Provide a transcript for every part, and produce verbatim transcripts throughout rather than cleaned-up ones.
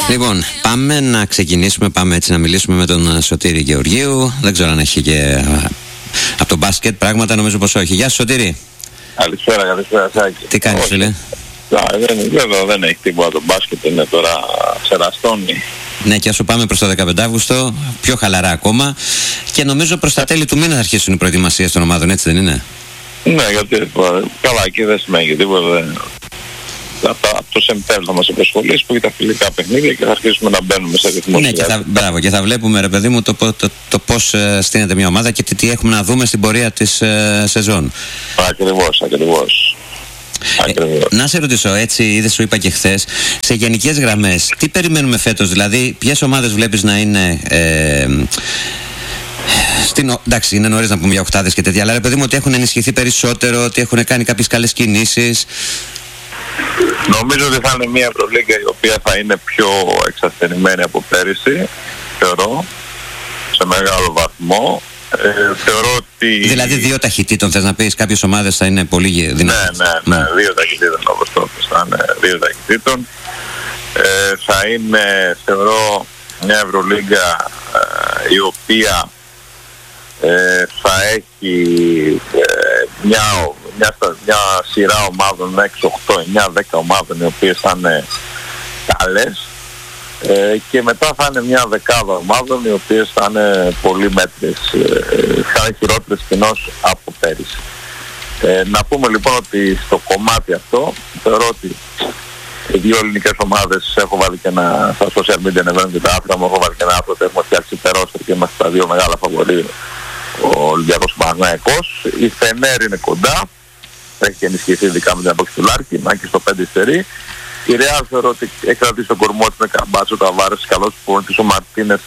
Λοιπόν, πάμε να ξεκινήσουμε, πάμε έτσι να μιλήσουμε με τον Σωτήρη Γεωργίου. Δεν ξέρω αν έχει και από το μπάσκετ πράγματα, νομίζω πως όχι. Γεια σου Σωτήρη. Καλησπέρα, καλησπέρα Σάκη. Τι κάνεις φίλε? Δεν, βέβαια δεν έχει τίποτα το μπάσκετ, είναι τώρα ξεραστώνει. Ναι, και όσο πάμε προς το δεκαπέντε Αύγουστο, πιο χαλαρά ακόμα. Και νομίζω προς τα τέλη του μήνα θα αρχίσουν οι προετοιμασίες των ομάδων, έτσι δεν είναι? Ναι, γιατί καλά εκεί δεν σημαίνει τίποτα. Δεν... Από το Σεπτέμβριο θα μας απασχολήσει που έχει τα φιλικά παιχνίδια και θα αρχίσουμε να μπαίνουμε σε ρυθμό. Ναι, και θα, μπράβο, και θα βλέπουμε ρε παιδί μου το, το, το, το πώς ε, στείνεται μια ομάδα και τι, τι έχουμε να δούμε στην πορεία της ε, σεζόν. Ακριβώς, ακριβώς. Ε, να σε ρωτήσω έτσι, ήδη σου είπα και χθες, σε γενικές γραμμές, τι περιμένουμε φέτος, δηλαδή ποιες ομάδες βλέπεις να είναι... Ε, Στην, εντάξει, είναι νωρίς να πούμε για οκτάδες και τέτοια, αλλά ρε παιδί μου ότι έχουν ενισχυθεί περισσότερο, ότι έχουν κάνει κάποιες καλές κινήσεις. Νομίζω ότι θα είναι μια Ευρωλίγκα η οποία θα είναι πιο εξασθενημένη από πέρυσι, θεωρώ, σε μεγάλο βαθμό. Ε, θεωρώ ότι... Δηλαδή δύο ταχυτήτων θες να πεις, κάποιες ομάδες θα είναι πολύ δυνατές. Ναι, ναι, ναι, mm. δύο ταχυτήτων όπως το πες, θα είναι δύο ταχυτήτων. Ε, θα είναι, θεωρώ, μια Ευρωλίγκα ε, η οποία ε, θα έχει ε, μια, μια, μια σειρά ομάδων, έξι, οκτώ, εννιά, δέκα ομάδων οι οποίες θα είναι καλές. Ε, και μετά θα είναι μια δεκάδα ομάδων οι οποίες θα είναι πολύ μέτρες, ε, θα είναι χειρότερες κοινώς από πέρυσι. Ε, να πούμε λοιπόν ότι στο κομμάτι αυτό θεωρώ ότι οι δύο ελληνικές ομάδες, έχω βάλει και ένα στα social media, ανεβαίνουν και τα άθρα μου, έχω βάλει και ένα άθρο ότι έχουμε φτιάξει υπερόστερ και είμαστε τα δύο μεγάλα φαβορί, ο Ολυμπιακός Παναθηναϊκός. Η Φενέρ είναι κοντά, έχει ενισχυθεί ειδικά με την απόξη του Λάρκη, να και στο πέντε υστερεί. Η Ρεάλ θεωρώ ότι έχει κρατήσει τον κορμό της με Καμπάτσο, Ταβάρες, καλός προπονητής ο Μαρτίνες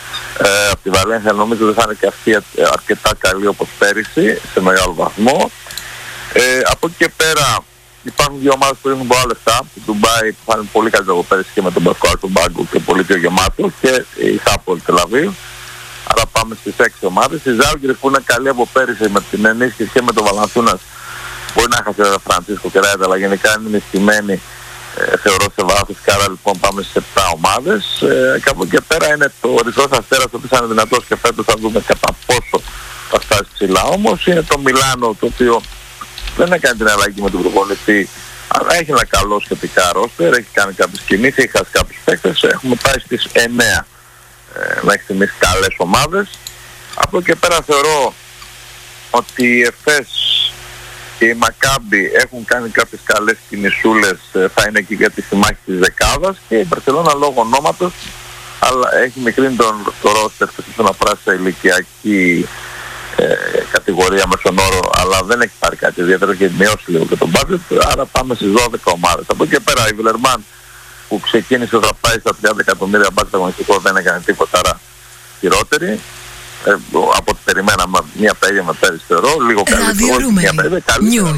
ε, από τη Βαλένθια. Νομίζω ότι θα είναι και αυτή αρκετά καλή όπως πέρυσι, σε μεγάλο βαθμό. Ε, από εκεί και πέρα υπάρχουν δύο ομάδες που έχουν πολλά λεφτά. Το Ντουμπάι που θα είναι πολύ καλύτερο από πέρυσι και με τον Πασκουάλ του Μπάγκο και πολύ πιο γεμάτο, και η Χάπολ Τελαβίβ. Άρα πάμε στις έξι ομάδες. Η Ζάλγκιρι που είναι καλή από πέρυσι με την ενίσχυση και με τον Βαλανθούνας. Μπορεί να χάσει ο Φραντσίσκο Κεράιτα, αλλά γενικά είναι ενισχυμένη. Ε, θεωρώ σε βάθος, και άρα λοιπόν πάμε στις επτά ομάδες. Ε, και από εκεί πέρα είναι το Ερυθρός Αστέρας, ο οποίος θα είναι δυνατός και φέτος θα δούμε κατά πόσο θα φτάσει ψηλά. Όμως είναι το Μιλάνο, το οποίο δεν έκανε την αλλαγή με τον προπονητή, αλλά έχει ένα καλό σχετικά ρόστερ, έχει κάνει κάποιες κινήσεις, έχει χάσει κάποιους παίκτες. Έχουμε πάει στις εννέα ε, μέχρι στιγμής καλές ομάδες. Από εκεί πέρα θεωρώ ότι οι Εφές και η Μακάμπι έχουν κάνει κάποιες καλές κινησούλες, θα είναι και για τη συμμάχη της δεκάδας, και η Μπαρσελόνα λόγω ονόματος, αλλά έχει μικρύνει τον το ρόστερ στο να πράσει σε ηλικιακή ε, κατηγορία μέσον όρο, αλλά δεν έχει πάρει κάτι ιδιαίτερο και έχει μειώσει λίγο και τον budget, άρα πάμε στις δώδεκα ομάδες. Από εκεί και πέρα η Βιλερμάν που ξεκίνησε θα πάει στα τριάντα εκατομμύρια budget αγωνιστικό, δεν έκανε τίποτα, άρα χειρότερη. Ε, από ό,τι περιμέναμε, μια περίοδο με πέρυσι θεωρώ, λίγο καλύτερο, μια περίοδο καλύτερο.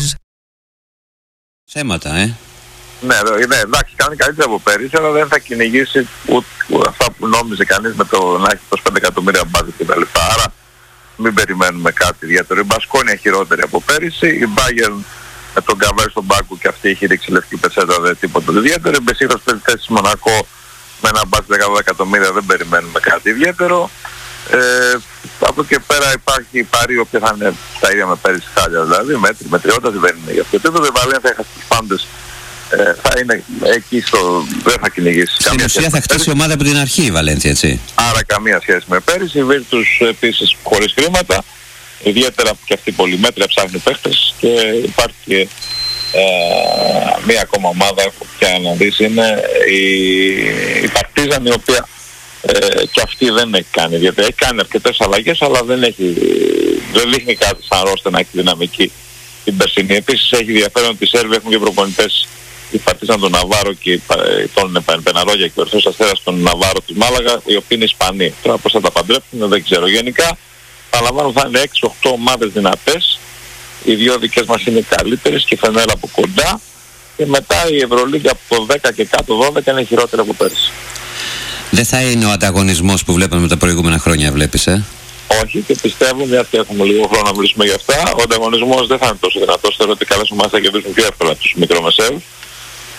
Θέματα, ε. Ναι, ναι, εντάξει, κάνει καλύτερα από πέρυσι, αλλά δεν θα κυνηγήσει ούτε αυτά που νόμιζε κανείς με το να έχει είκοσι πέντε εκατομμύρια μπάζετ και τα λεφτά. Άρα μην περιμένουμε κάτι ιδιαίτερο. Η Μπασκόνια χειρότερη από πέρυσι, η Bayern με τον Καβέρ στον πάγκο και αυτή έχει ρίξει λευκή πεσέτα, δεν τίποτα ιδιαίτερο. Η Μπεσίχτας παίζει θέση στη Μονακό με ένα μπάζετ δεκατό εκατομμύρια, δεν περιμένουμε κάτι ιδιαίτερο. Ε, από εκεί πέρα υπάρχει η Παρί, οποία θα είναι τα ίδια με πέρυσι χάλια, δηλαδή μέτρη, μετριότητα δεν είναι για αυτό. Επίπεδο η Βαλένθια θα έχει τους πάντες, ε, θα είναι εκεί στο, δεν θα κυνηγήσει. Στην ουσία θα χτίσει ομάδα από την αρχή η Βαλένθια, έτσι. Άρα καμία σχέση με πέρυσι. Η Βίρτους επίσης χωρίς χρήματα, ιδιαίτερα και αυτή η πολυμέτρια ψάχνει παίχτες, και υπάρχει και ε, μία ακόμα ομάδα που πια να δεις είναι η, η Παρτίζαν, η οποία Ε, και αυτή δεν έχει κάνει, γιατί έχει κάνει αρκετές αλλαγές, αλλά δεν έχει, δεν δείχνει κάτι σαν ρόστερ να έχει δυναμική την περσινή. Επίσης έχει ενδιαφέρον ότι οι Σέρβοι έχουν και προπονητές, η Παρτίζαν τον Ναβάρο και τον Πεναρόγια και ο Ερυθρός Αστέρας τον Ναβάρο της Μάλαγα, οι οποίοι είναι Ισπανοί. Τώρα πώς θα τα παντρέψουν δεν ξέρω. Γενικά παραλαμβάνω θα είναι έξι οχτώ ομάδες δυνατές, οι δύο δικές μας είναι καλύτερες και Φενέλ από κοντά, και μετά η Ευρωλίγκα από το δέκα και κάτω δώδεκα είναι χειρότερη από πέρυσι. Δεν θα είναι ο ανταγωνισμός που βλέπαμε τα προηγούμενα χρόνια, βλέπεις, ε? Όχι, και πιστεύω, μια και έχουμε λίγο χρόνο να μιλήσουμε γι' αυτά, ο ανταγωνισμός δεν θα είναι τόσο δυνατός. Θεωρώ ότι καλές ομάδες θα κερδίσουν πιο εύκολα τους μικρομεσαίους.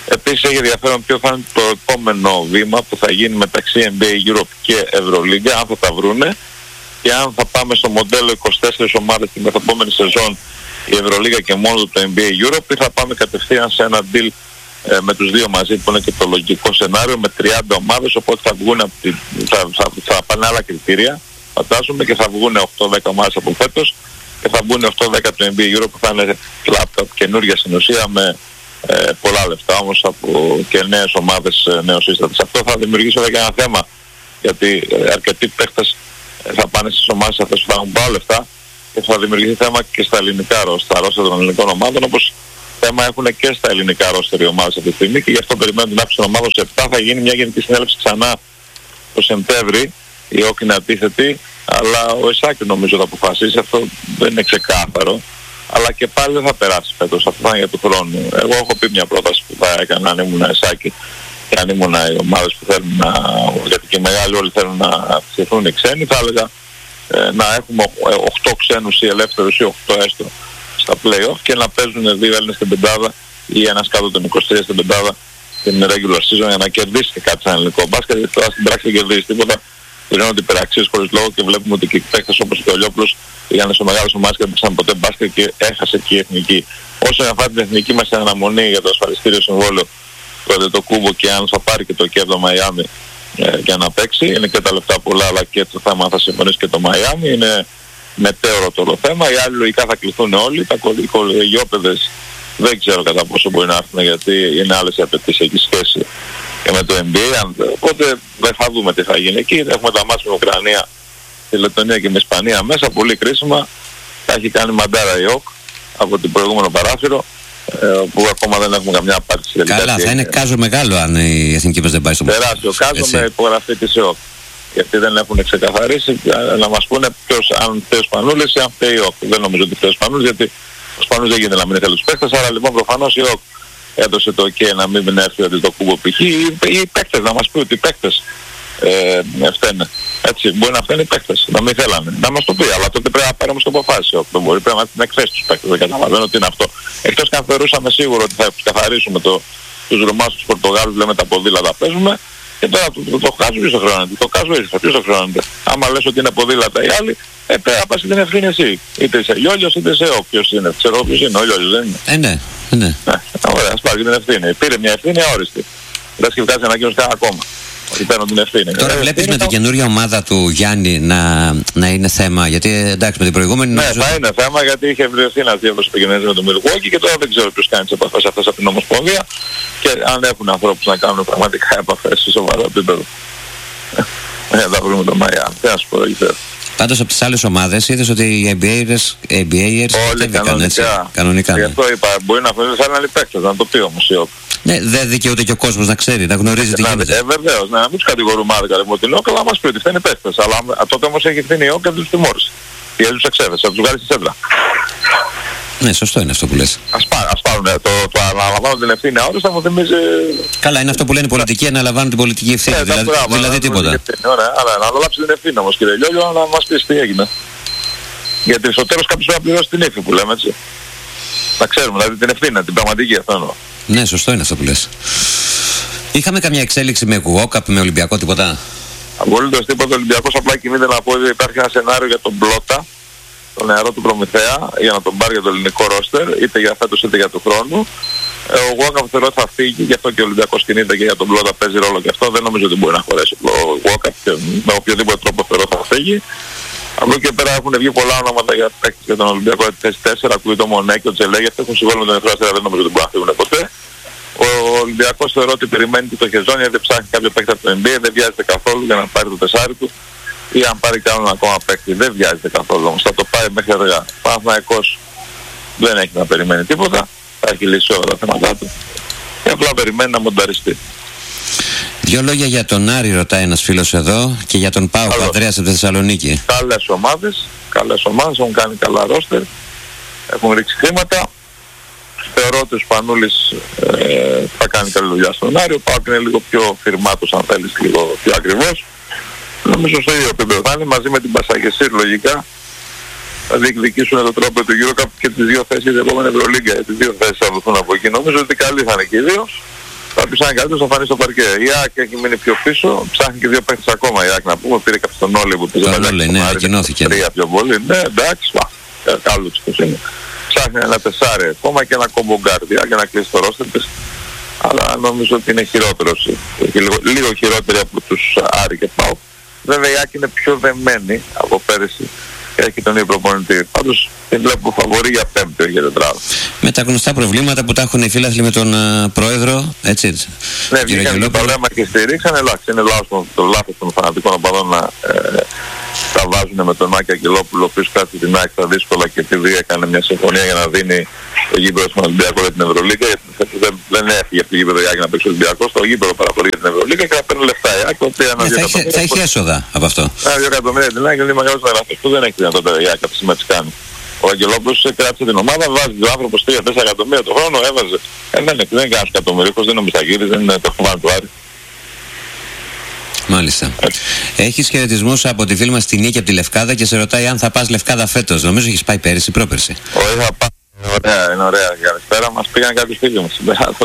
Επίσης έχει ενδιαφέρον ποιο θα είναι το επόμενο βήμα που θα γίνει μεταξύ N B A Europe και Ευρωλίγκα, αν θα τα βρούνε και αν θα πάμε στο μοντέλο είκοσι τέσσερις ομάδες την μεθεπόμενη σεζόν η Ευρωλίγκα και μόνο το N B A Europe, ή θα πάμε κατευθείαν σε ένα deal ε, με τους δύο μαζί που είναι και το λογικό σενάριο με τριάντα ομάδες, οπότε θα, βγουν από τη, θα, θα, θα πάνε άλλα κριτήρια φαντάζομαι και θα βγουν οκτώ δέκα ομάδες από φέτος και θα μπουν οκτώ δέκα του N B A Europe που θα είναι laptop καινούργια στην ουσία με ε, πολλά λεφτά όμως από και νέες ομάδες ε, νεοσύστατες. Αυτό θα δημιουργήσει εδώ και ένα θέμα γιατί ε, αρκετοί παίχτες ε, θα πάνε στις ομάδες αυτές που θα έχουν πολλά λεφτά και θα δημιουργήσει θέμα και στα ελληνικά ρόστερ, στα ρόστερ των ελληνικών ομάδων, όπως θέμα έχουν και στα ελληνικά ρόστερ οι ομάδες αυτή τη στιγμή και γι' αυτό περιμένουν την άψη των ομάδων σε επτά. Θα γίνει μια γενική συνέλευση ξανά το Σεπτέμβρη, η ΟΚ είναι αντίθετη, αλλά ο Ισάκη νομίζω θα αποφασίσει, αυτό δεν είναι ξεκάθαρο, αλλά και πάλι δεν θα περάσει φέτος, αυτό θα είναι για του χρόνου. Εγώ έχω πει μια πρόταση που θα έκανα αν ήμουν Ισάκη και αν ήμουν οι ομάδες που θέλουν να, γιατί και οι μεγάλοι όλοι θέλουν να αυξηθούν οι ξένοι, θα έλεγα ε, να έχουμε οκτώ ξένους ή ελεύθερους ή οκτώ έστω στα play-off και να παίζουν δύο Έλληνες στην πεντάδα ή ένας κάτω των είκοσι τρία στην πεντάδα στην regular season για να κερδίσει και κάτι σαν ελληνικό μπάσκετ, γιατί τώρα στην πράξη δεν κερδίσει τίποτα. Πληρώνονται υπεραξίες χωρίς λόγο και βλέπουμε ότι και οι παίκτες όπως και ο Λιόπουλος πήγανε σε μεγάλες ομάδες και δεν παίξαν ποτέ μπάσκετ και έχασε και η εθνική. Όσο αφορά την εθνική μας αναμονή για το ασφαλιστήριο συμβόλαιο του Αντετοκούμπο και αν θα πάρει και το κέρδο Μαϊάμι ε, για να παίξει, είναι και τα λεφτά πολλά, αλλά και το θέμα αν θα συμφωνήσει και το Μαϊάμι είναι μετέωρο το όλο θέμα. Οι άλλοι λογικά θα κληθούν όλοι, τα κολεγιόπαιδες δεν ξέρω κατά πόσο μπορεί να έρθουν γιατί είναι άλλες οι απαιτήσεις εκεί σχέση και με το N B A, οπότε δεν θα δούμε τι θα γίνει εκεί. Έχουμε τα μάτια με Ουκρανία, τη Λετωνία και με Ισπανία μέσα, πολύ κρίσιμα. Τα έχει κάνει μαντάρα η ΟΚ από την προηγούμενο παράθυρο, που ακόμα δεν έχουμε καμιά απάντηση. Καλά, θα είναι κάζο μεγάλο αν η εθνική μας δεν πάει στο μάτια. Τεράστιο κάζο με υπογραφή της ΟΚ. Γιατί δεν έχουν ξεκαθαρίσει να μας πούνε ποιος, αν φταίει ο Σπανούλης ή αν φταίει η ΟΚ. Δεν νομίζω ότι φταίει ο Σπανούλης, γιατί ο Σπανούλης δεν γίνεται να μην θέλει τους παίκτες, άρα λοιπόν προφανώς η ΟΚ έδωσε το ok να μην έρθει ότι το κούμπο π.χ. Οι, οι παίκτες να μας πει ότι οι παίκτες ε, φταίνε. Έτσι, μπορεί να φταίνε οι παίκτες, να μην θέλανε. Να μας το πει, αλλά τότε πρέπει να πάρουμε στο αποφάση. Δεν μπορεί, πρέπει να την εκθέσει τους παίκτες, δεν καταλαβαίνω τι είναι αυτό. Εκτός και αν θεωρούσαμε σίγουρο ότι θα καθαρίσουμε το, τους Ρουμάνους, τους Πορτογάλους, λέμε τα ποδήλατα παίζουμε. Και τώρα το, το, το χάζω ποιος το χρεώνεται, το χάζω ήρθα, ποιος το χρεώνεται. Άμα λες ότι είναι ποδήλατα οι άλλοι, ε, πρέπει να πας την ευθύνη εσύ. Είτε είσαι Λιόλιος είτε είσαι ο ποιος είναι. Ξέρω ποιος είναι, ο Λιόλιος δεν είναι. Ε, ναι, ναι. Ναι, ωραία, ας πάρει την ευθύνη. Πήρε μια ευθύνη αόριστη. Δεν έχει βγάζει ανακοίνωση καν ακόμα. Ότι παίρνω την ευθύνη. Τώρα ε, βλέπεις με την καινούργια ομάδα του Γιάννη να, να είναι θέμα, γιατί εντάξει με την προηγούμενη... Ναι, νομίζω... θα είναι θέμα γιατί είχε βρεθεί ένας διεύθυνος επικοινωνίας με τον Milwaukee και τώρα δεν ξέρω ποιος κάνει τις επαφές αυτές από την Ομοσπονδία και αν έχουν ανθρώπους να κάνουν πραγματικά επαφές σε σοβαρό επίπεδο. Ε, θα βρούμε τον Μαϊάμι. Τι να σου πω, δεν ξέρω. Πάντως από τις άλλες ομάδες είδες ότι οι N B A'ers όλοι κανονικά. κανονικά. Γι' αυτό είπα, μπορεί να φαίνεται σαν άλλοι παίκτες, να το πει όμως η ΟΚ. Ναι, δεν δικαιούται και ο κόσμος να ξέρει, να γνωρίζει τι γίνεται. Ε, βεβαίως, ναι, να μην τους κατηγορούμε άδικα από την ΟΚ, αλλά να μας πει ότι φταίνει παίκτες. Αλλά τότε όμως έχει ευθύνη η ΟΚ και τους τιμώρησε. Και τους εξέδεσε, θα τους βγάλει στη σέντρα. Ναι, σωστό είναι αυτό που λες. Ας, πά, ας πάρουν το, το, το αναλαμβάνουν την ευθύνη αόριστα, μου θυμίζει... Καλά, είναι αυτό που λένε οι πολιτικοί, αναλαμβάνουν την πολιτική ευθύνη, ε, δηλαδή, πράγμα, δηλαδή τίποτα. Ωραία, αλλά να αναλάψει την ευθύνη όμως κύριε Λιόλιο, να μας πεις τι έγινε. Γιατί στο τέλος κάποιος πρέπει να πληρώσει την ύφη που λέμε, έτσι. Να ξέρουμε, δηλαδή την ευθύνη, την πραγματική αυτό εννοώ. Ναι, σωστό είναι αυτό που λες. Είχαμε καμιά εξέλιξη με Κουόκαπ, με Ολυμπιακό, τίποτα? Απολύτως τίποτα. Ο Ολυμπιακός απλά κινείται να πω ότι υπάρχει ένα σενάριο για τον Πλότα, τον νεαρό του Προμηθέα, για να τον πάρει για το ελληνικό ρόστερ, είτε για φέτος είτε για του χρόνου. Ε, ο Γουόκαπ θεωρώ ότι θα φύγει, γι' αυτό και ο Ολυμπιακός κινείται και για τον Πλότα παίζει ρόλο και αυτό. Δεν νομίζω ότι μπορεί να χωρέσει ο Γουόκαπ και με οποιοδήποτε τρόπο θεωρώ θα φύγει. Από εκεί και πέρα έχουν βγει πολλά ονόματα για παίκτες για τον Ολυμπιακό τη θέση τέσσερα, ακούει το Μονέ και ο Τζελέ, γιατί έχουν συμβόλαιο με τον Εθνικό, δεν νομίζω ότι μπορούν να φύγουν ποτέ. Ο Ολυμπιακός θεωρώ ότι περιμένει το χεζόνια, δεν ψάχνει κάποιο παίκτη από το N B A, δεν βιάζεται καθόλου για να πάρει το τεσάρι του ή αν πάρει κανέναν ακόμα παίκτη, δεν βιάζεται καθόλου όμως, θα το πάει μέχρι αργά. Παναθηναϊκός δεν έχει να περιμένει τίποτα, θα έχει λύσει όλα τα θέματα του και απλά περιμένει να μονταριστεί. Δύο λόγια για τον Άρη ρωτάει ένας φίλος εδώ και για τον ΠΑΟΚ Ανδρέας από τη Θεσσαλονίκη. Καλές ομάδες, καλές ομάδες, έχουν κάνει καλά ρόστερ, έχουν ρίξει χρήματα. Θεωρώ ότι ο Σπανούλης ε, θα κάνει καλή δουλειά στον Άρη. Ο ΠΑΟΚ είναι λίγο πιο φυρμάτος, αν θέλεις, λίγο πιο ακριβώς. Νομίζω στο ίδιο επίπεδο θα είναι, μαζί με την Πασαγεσίρ λογικά θα διεκδικήσουν τον τρόπο του EuroCup και τις δύο θέσεις της επόμενης Ευρωλίγκα. Οι δύο θέσεις θα δοθούν από εκεί. Νομίζω ότι καλή θα είναι και οι δύο. Κάποιος είναι καλύτερος θα φανεί στο παρκέ. Η ΑΕΚ έχει μείνει πιο πίσω, ψάχνει και δύο παίχτες ακόμα. Η ΑΕΚ να πούμε, πήρε κάποιος τον Όλη που πήγε παλιά. Ναι, ανακοινώθηκε. Τρία πιο πολύ. Ναι, εντάξει, καλό τους είναι. Ψάχνει ένα τεσάρι ακόμα και ένα κομπογκάρδια για να κλείσει το ρόστερ της. Αλλά νομίζω ότι είναι χειρότερος, λίγο, λίγο χειρότερη από τους Άρη και ΠΑΟΚ. Βέβαια η ΑΕΚ είναι πιο δεμένη από πέρυσι και έχει τον ίδιο προπονητή. Πάντως την βλέπω φαβορί για πέμπτο ή για τετράδο. Με τα γνωστά προβλήματα που τα έχουν οι φίλαθλοι με τον uh, πρόεδρο, έτσι έτσι. Ναι, βγήκαν και το λέμα και στηρίξαν, εντάξει, είναι λάθος, το λάθος των φανατικών οπαδών να ε, τα βάζουν με τον Μάκη Αγγελόπουλο, ο οποίος κάτσε την ΑΕΚ στα δύσκολα και επειδή έκανε μια συμφωνία για να δίνει το γήπεδο στον Ολυμπιακό για την Ευρωλίγκα, γιατί δεν, δεν έφυγε από το γήπεδο η ΑΕΚ να παίξει ο Ολυμπιακός, το γήπεδο παραπολεί για την Ευρωλίγκα και να παίρνει λεφτά η ΑΕΚ. Ναι, θα έχει έσοδα από αυτό. Ένα δύο εκατομμύρια την ΑΕΚ είναι μεγάλος γραφής που δεν έχει δυνατότητα η ΑΕΚ αυτή να τις κάνει. Ο Αγγελόπουλος κράτησε την ομάδα, βάζει ο άνθρωπος τρία τέσσερα εκατομμύρια το χρόνο, έβαζε. Ε, δεν είναι, δεν είναι κανένας εκατομμυρίχος, δεν είναι ο Μισταγίδης, δεν είναι το χωμάνι του Άρη. Μάλιστα. Έχεις χαιρετισμούς από τη φίλη μας την Νίκη από τη Λευκάδα και σε ρωτάει αν θα πας Λευκάδα φέτος. Νομίζω έχεις πάει πέρυσι, πρόπερσι. Όχι, θα πάω. Είναι ωραία, είναι ωραία. Καλησπέρα, μας πήγαν κάποιοι φίλοι μας.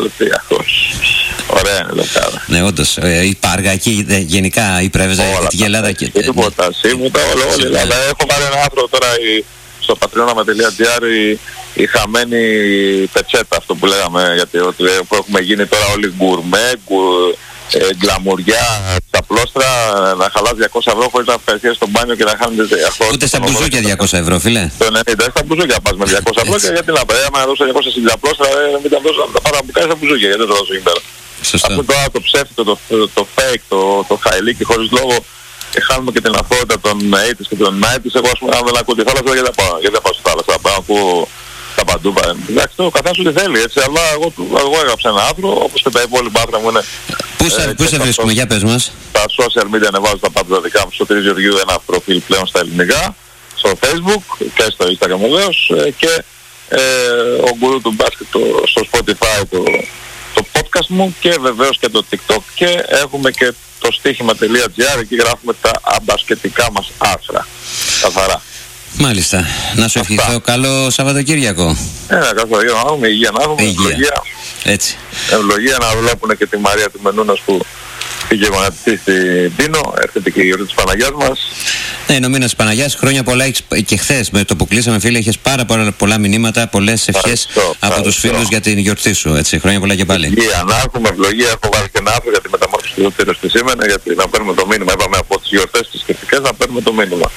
Ωραία είναι η Λευκάδα. Ναι, όντως. Η Πάργα εκεί γενικά η Πρέβεζα, η Δυτική Ελλάδα και... Τίποτα, σίγουρα, όλη η Ελλάδα. Έχω πάρει ένα άρθρο τώρα στο πατριώναμα τελεία τζι άρ η, η χαμένη πετσέτα, αυτό που λέγαμε, γιατί που έχουμε γίνει τώρα όλοι γκουρμέ, γκουρ, ε, γκλαμουριά, στα πλώστρα, να χαλάς διακόσια ευρώ χωρίς να ευχαριστήσεις στο μπάνιο και να χάνεις αυτό. Ούτε στα μπουζούκια διακόσια ευρώ, φίλε. Το ενενήντα, στα μπουζούκια πας με διακόσια ευρώ και γιατί να πάει, άμα δώσω διακόσια στην πλώστρα, μην τα δώσω, τα πάρω να μπουκάρεις στα μπουζούκια, γιατί δεν θα δώσω εκεί πέρα. Αυτό τώρα το ψεύτικο, το, το, το fake, το, το χαϊλίκι χωρίς λόγο, και χάνουμε και την αθότητα των ογδόντα και των ενενήντα. Εγώ ας πούμε, αν δεν ακούω τη θάλασσα, γιατί δεν πάω, γιατί δεν πάω στη θάλασσα, θα πάω να ακούω τα παντού. Εντάξει, το καθώς ό,τι θέλει, έτσι, αλλά εγώ, εγώ έγραψα ένα άρθρο, όπως και τα υπόλοιπα άρθρα μου είναι... Πού σε, ε, σε βρίσκουμε, για πες μας. Τα social media ανεβάζω τα πάντα τα δικά μου, στο Σωτήρης Γεωργίου, ένα προφίλ πλέον στα ελληνικά, στο Facebook και στο Instagram βεβαίως, και ε, ο γκουρού του μπάσκετ στο Spotify, το, το podcast μου, και βεβαίως και το TikTok, και έχουμε και το στοίχημα τελεία τζι άρ, εκεί γράφουμε τα αμπασκετικά μας άρθρα. Καθαρά. Μάλιστα. Να σου ευχηθώ καλό Σαββατοκύριακο. Ε, καθώς να έχουμε υγεία, να έχουμε ευλογία. Έτσι. Ευλογία να βλέπουν και τη Μαρία του Μενούνας που πήγε γονατιστή στην Πίνο, έρχεται και η γιορτή της Παναγιάς μας. Ναι, είναι ο μήνας της Παναγιάς, χρόνια πολλά. Έχεις, και χθες με το που κλείσαμε, φίλε, είχες πάρα πολλά, πολλά μηνύματα, πολλές ευχές από τους φίλους για την γιορτή σου. Έτσι, χρόνια πολλά και πάλι. Ευλογία, να έχουμε ευλογία. Έχω βάλει και ένα άρθρο για τη μεταμόρφωση του Δευτέρου στη σήμερα, γιατί να παίρνουμε το μήνυμα. Είπαμε από τις γιορτές τις σκεφτικές να παίρνουμε το μήνυμα.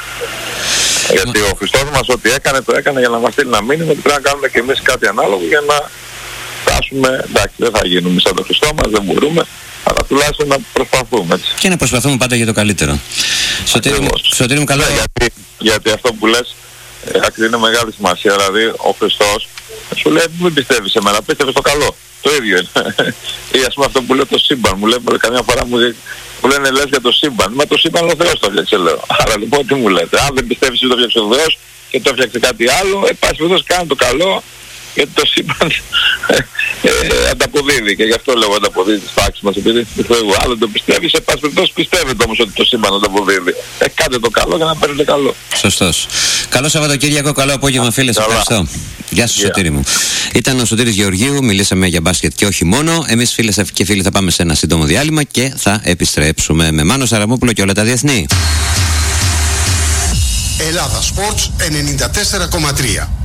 Γιατί ο Χριστός μας ό,τι έκανε, το έκανε για να μας στείλει ένα μήνυμα και πρέπει να κάνουμε και εμείς κάτι ανάλογο για να φτάσουμε. Εντάξει, δεν θα γίνουμε σαν τον Χριστό μας, δεν μπορούμε, αλλά τουλάχιστον να προσπαθούμε, έτσι. Και να προσπαθούμε πάντα για το καλύτερο. Σωτήρη μου, Σωτήρη μου, καλό. Ναι, γιατί, γιατί αυτό που λες ε, είναι μεγάλη σημασία. Δηλαδή ο Χριστός σου λέει μην πιστεύεις σε μένα, πίστευε στο καλό. Το ίδιο είναι. Ή ας πούμε αυτό που λέει το σύμπαν. Μου λέει καμιά φορά μου, μου λένε λες για το σύμπαν. Μα το σύμπαν ο Θεός το έφτιαξε, λέω. Άρα λοιπόν τι μου λέτε. Αν δεν πιστεύεις ότι το έφτιαξε ο Θεός και το έφτιαξε κάτι άλλο, ε, πάση περιπτώσει κάνει το καλό, γιατί το σύμπαν ε, ε, ανταποδίδει. Και γι' αυτό λέω ανταποδίδει τις τάξεις μας, επειδή αν δεν το πιστεύεις, σε πάση περιπτώσει πιστεύετε όμως ότι το σύμπαν ανταποδίδει. Ε, κάντε το καλό για να παίρνετε καλό. Σωστός. Καλό Σαββατοκύριακο, καλό απόγευμα, φίλε. Σε ευχαριστώ. Γεια σου, yeah. Σωτήρη μου. Ήταν ο Σωτήρης Γεωργίου, μιλήσαμε για μπάσκετ και όχι μόνο. Εμείς, φίλες και φίλοι, θα πάμε σε ένα σύντομο διάλειμμα και θα επιστρέψουμε με Μάνο Σαραμόπουλο και όλα τα διεθνή. Ελλάδα Sports ενενήντα τέσσερα κόμμα τρία.